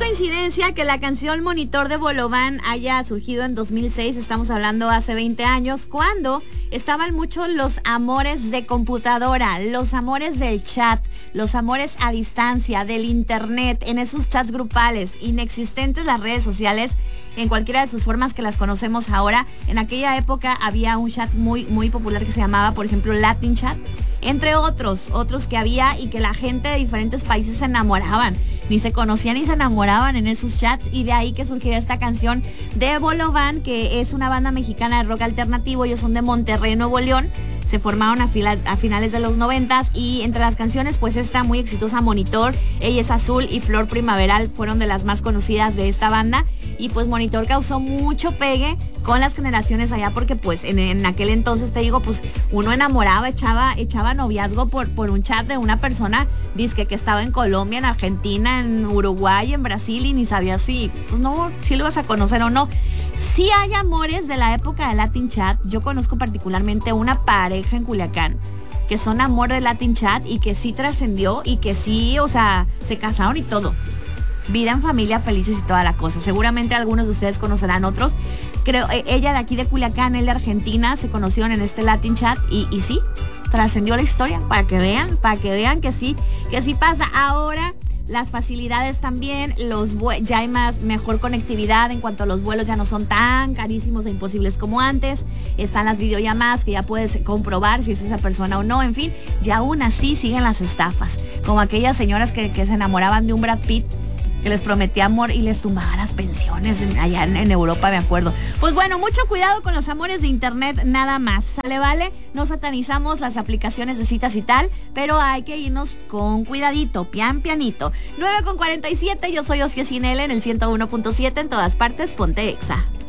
coincidencia que la canción Monitor de Bolobán haya surgido en 2006, estamos hablando hace 20 años, cuando estaban muchos los amores de computadora, los amores del chat, los amores a distancia, del internet, en esos chats grupales, inexistentes las redes sociales en cualquiera de sus formas que las conocemos ahora. En aquella época había un chat muy popular que se llamaba, por ejemplo, Latin Chat, entre otros que había, y que la gente de diferentes países se enamoraban, ni se conocían ni se enamoraban en esos chats, y de ahí que surgió esta canción de Bolobán, que es una banda mexicana de rock alternativo. Ellos son de Monterrey, Nuevo León, se formaron a finales de los 90s, y entre las canciones pues esta muy exitosa Monitor, Ella es Azul y Flor Primaveral fueron de las más conocidas de esta banda. Y pues Monitor causó mucho pegue con las generaciones allá, porque pues en aquel entonces, te digo, pues uno enamoraba, echaba noviazgo por un chat de una persona dizque que estaba en Colombia, en Argentina, en Uruguay, en Brasil, y ni sabía si lo ibas a conocer o no. Sí hay amores de la época de Latin Chat. Yo conozco particularmente una pareja en Culiacán que son amor de Latin Chat y que sí trascendió y que sí, o sea, se casaron y todo. Vida en familia, felices y toda la cosa. Seguramente algunos de ustedes conocerán otros. Creo, ella de aquí de Culiacán, él de Argentina, se conocieron en este Latin Chat y sí, trascendió la historia, para que vean que sí pasa. Ahora las facilidades también, ya hay mejor conectividad en cuanto a los vuelos, ya no son tan carísimos e imposibles como antes. Están las videollamadas que ya puedes comprobar si es esa persona o no. En fin, y aún así siguen las estafas, como aquellas señoras que se enamoraban de un Brad Pitt, que les prometía amor y les tumbaba las pensiones allá en Europa, me acuerdo. Pues bueno, mucho cuidado con los amores de internet, nada más. ¿Sale, vale? No satanizamos las aplicaciones de citas y tal, pero hay que irnos con cuidadito, pianito. 9:47, yo soy Ossie Sinele en el 101.7, en todas partes, ponte Exa.